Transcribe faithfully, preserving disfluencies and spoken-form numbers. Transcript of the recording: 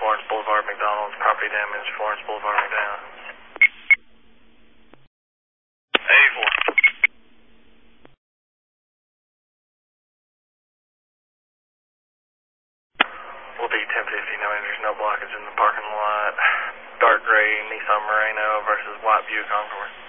Florence Boulevard, McDonald's, property damage, Florence Boulevard, McDonald's. Hey, four. Will be ten fifty, no injuries, no blockage in the parking lot. Dark gray Nissan Murano versus white Buick Encore.